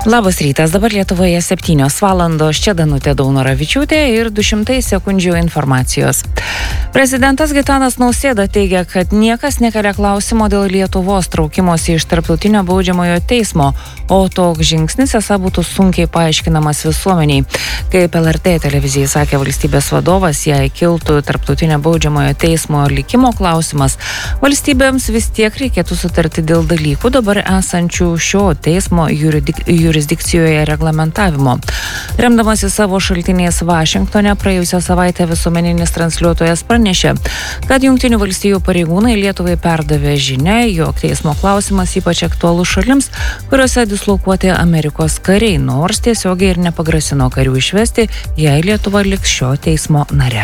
Labas rytas, dabar Lietuvoje 7 valandos, čia Danutė Daunoravičiūtė ir 200 sekundžių informacijos. Prezidentas Gitanas Nausėda teigia, kad niekas nekelia klausimo dėl Lietuvos traukimosi iš Tarptautinio baudžiamojo teismo, o toks žingsnis esą būtų sunkiai paaiškinamas visuomeniai. Kaip LRT televizijai sakė valstybės vadovas, jei kiltų Tarptautinio baudžiamojo teismo likimo klausimas, valstybėms vis tiek reikėtų sutarti dėl dalykų dabar esančių šio teismo jurisdikcijoje reglamentavimo. Remdamasi savo šaltiniais Vašingtone, praėjusią savaitę visuomeninis transliuotojas pranešė, kad Jungtinių valstijų pareigūnai Lietuvai perdavė žinią, jog teismo klausimas ypač aktualus šalims, kuriuose dislokuoti Amerikos kariai, nors tiesiogiai ir nepagrasino karių išvesti, jei Lietuva liks šio teismo nare.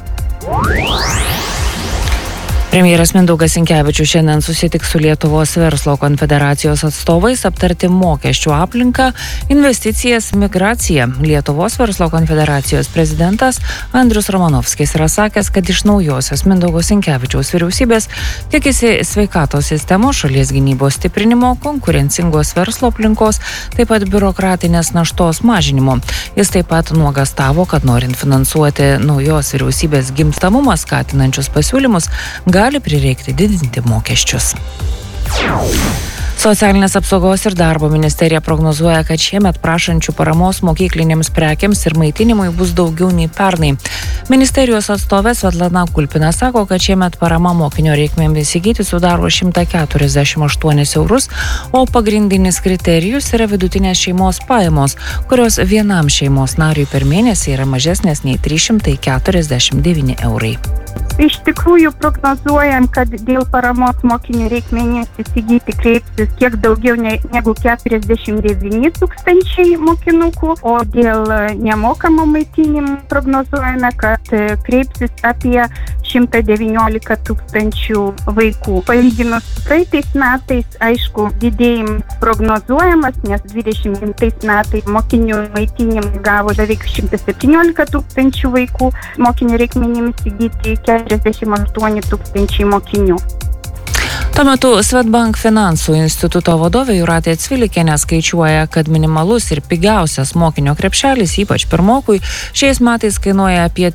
Premjeras Mindaugas Sinkevičius šiandien susitiks su Lietuvos verslo konfederacijos atstovais aptarti mokesčių aplinką, investicijas, migraciją. Lietuvos verslo konfederacijos prezidentas Andrius Romanovskis yra sakęs, kad iš naujosios Mindaugo Sinkevičiaus vyriausybės tikisi sveikatos sistemos, šalies gynybos stiprinimo, konkurencingos verslo aplinkos, taip pat biurokratinės naštos mažinimo. Jis taip pat nuogąstavo, kad norint finansuoti naujos vyriausybės gimstamumą skatinančius pasiūlymus, gali prireikti didinti mokesčius. Socialinės apsaugos ir darbo ministerija prognozuoja, kad šiemet prašančių paramos mokyklinėms prekiams ir maitinimui bus daugiau nei pernai. Ministerijos atstovė Svetlana Kulpina sako, kad šiemet parama mokinio reikmėms įsigyti sudaro 148 eurus, o pagrindinis kriterijus yra vidutinės šeimos pajamos, kurios vienam šeimos nariui per mėnesį yra mažesnės nei 349 eurai. Iš tikrųjų prognozuojam, kad dėl paramos mokinių reikmenės įsigyti kreipsis kiek daugiau negu 49 tūkstančiai mokinukų, o dėl nemokamo maitinimo prognozuojame, kad kreipsis apie 119 tūkstančių vaikų. Palyginus su praeitais metais, aišku, didėjimas prognozuojamas, nes 20 metais mokinių maitinimą gavo beveik 117 tūkstančių vaikų, mokinių reikmenims įsigyti 48 tūkstančiai mokinių. Tuo metu Swedbank finansų instituto vadovė Jūratė Cvilikienė skaičiuoja, kad minimalus ir pigiausias mokinio krepšelis, ypač pirmokui, šiais metais kainuoja apie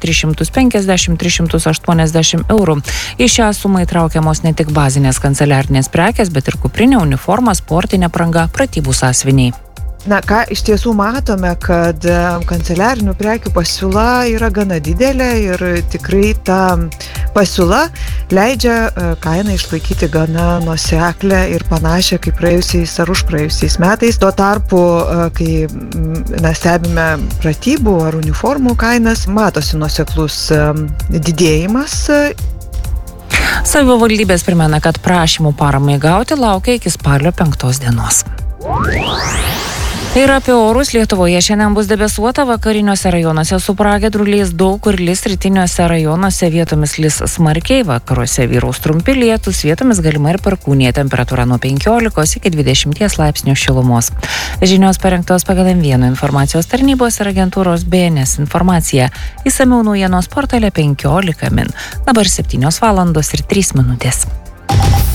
350-380 eurų. Į šią sumą įtraukiamos ne tik bazinės kanceliarinės prekės, bet ir kuprinė, uniforma, sportinė apranga, pratybų sąsiuviniai. Ką iš tiesų matome, kad kanceliarinių prekių pasiūla yra gana didelė ir tikrai ta pasiūla leidžia kainą išlaikyti gana nuoseklę ir panašią kaip praėjusiais ar užpraėjusiais metais. Tuo tarpu, kai stebime pratybų ar uniformų kainas, matosi nuoseklus didėjimas. Savivaldybės primena, kad prašymų paramai gauti laukia iki spalio 5 dienos. Ir apie orus. Lietuvoje šiandien bus debesuota, vakariniuose rajonuose su pragiedruliais, daug kur lis, rytiniuose rajonuose vietomis lis smarkiai, vakaruose vyraus trumpi lietūs, vietomis galima ir perkūnija, temperatūra nuo 15 iki 20 laipsnių šilumos. Žinios parengtos pagal M1 informacijos tarnybos ir agentūros BNS informacija. Išsamiau naujienos portale 15 min. Dabar 7 valandos ir 3 minutės.